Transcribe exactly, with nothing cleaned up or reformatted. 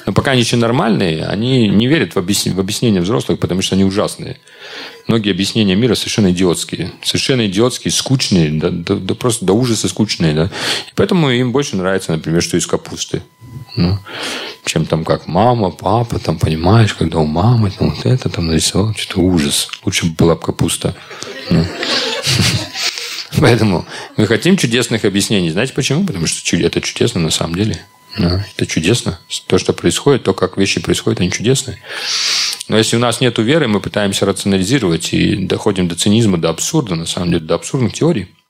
Но пока они еще нормальные, они не верят в, объяс... в объяснения взрослых, потому что они ужасные. Многие объяснения мира совершенно идиотские. Совершенно идиотские, скучные, да, да, да просто до ужаса скучные. Да. И поэтому им больше нравится, например, что из капусты. Ну, чем там как мама, папа, там, понимаешь, когда у мамы там, вот это там нарисовал, что-то ужас. Лучше бы была бы капуста. Ну. Поэтому мы хотим чудесных объяснений. Знаете почему? Потому что это чудесно на самом деле. Да, это чудесно. То, что происходит, то, как вещи происходят, они чудесные. Но если у нас нет веры, мы пытаемся рационализировать и доходим до цинизма, до абсурда, на самом деле, до абсурдных теорий.